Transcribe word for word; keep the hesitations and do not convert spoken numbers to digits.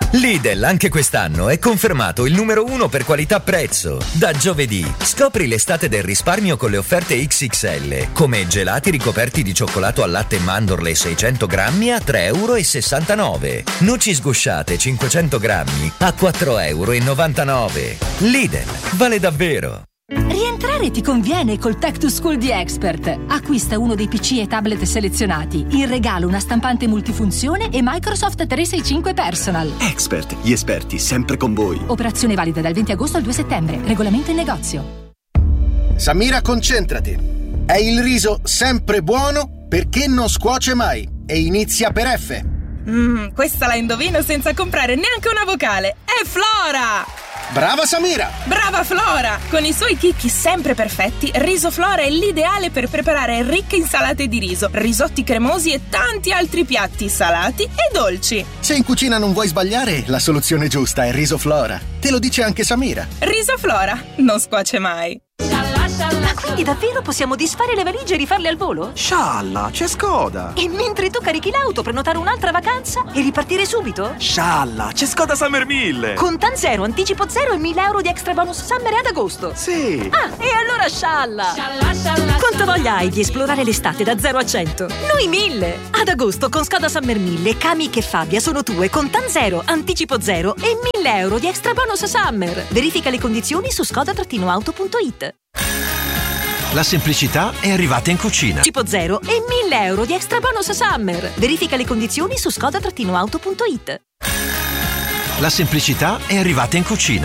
Lidl anche quest'anno è confermato il numero uno per qualità-prezzo. Da giovedì scopri l'estate del risparmio con le offerte X X L, come gelati ricoperti di cioccolato al latte e mandorle seicento grammi a tre e sessantanove euro. Noci sgusciate cinquecento grammi a quattro e novantanove euro. Lidl, vale davvero! Rientrare ti conviene col Tech to School di Expert. Acquista uno dei P C e tablet selezionati. In regalo una stampante multifunzione e Microsoft trecentosessantacinque Personal. Expert, gli esperti sempre con voi. Operazione valida dal venti agosto al due settembre. Regolamento in negozio. Samira, concentrati. È il riso sempre buono perché non scuoce mai. E inizia per F. Mmm, questa la indovino senza comprare neanche una vocale. È Flora! Brava Samira! Brava Flora! Con i suoi chicchi sempre perfetti, Riso Flora è l'ideale per preparare ricche insalate di riso, risotti cremosi e tanti altri piatti salati e dolci. Se in cucina non vuoi sbagliare, la soluzione giusta è Riso Flora. Te lo dice anche Samira. Riso Flora non scuoce mai. Ma quindi davvero possiamo disfare le valigie e rifarle al volo? Scialla, c'è Skoda! E mentre tu carichi l'auto, prenotare un'altra vacanza e ripartire subito? Scialla, c'è Skoda Summer mille! Contan zero, anticipo zero e mille euro di extra bonus summer ad agosto. Sì! Ah, e allora scialla! Quanta voglia hai di esplorare l'estate da zero a cento? Noi mille! Ad agosto con Skoda Summer mille, Kamiq e Fabia sono tue, Contan zero, anticipo zero e mille euro di extra bonus summer. Verifica le condizioni su skoda auto punto it. La semplicità è arrivata in cucina. Tipo zero e mille euro di extra bonus summer. Verifica le condizioni su skoda auto punto it. La semplicità è arrivata in cucina.